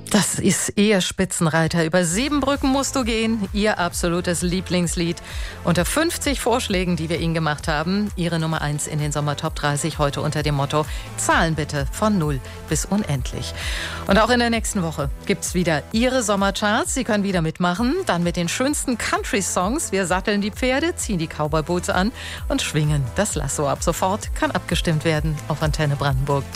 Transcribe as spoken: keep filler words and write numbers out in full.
Das ist Ihr Spitzenreiter. Über sieben Brücken musst du gehen. Ihr absolutes Lieblingslied. Unter fünfzig Vorschlägen, die wir Ihnen gemacht haben. Ihre Nummer eins in den Sommer-Top dreißig heute unter dem Motto Zahlen bitte von null bis unendlich. Und auch in der nächsten Woche gibt's wieder Ihre Sommercharts. Sie können wieder mitmachen. Dann mit den schönsten Country-Songs. Wir satteln die Pferde, ziehen die Cowboy-Boots an und schwingen das Lasso. Ab sofort kann abgestimmt werden auf Antenne Brandenburg.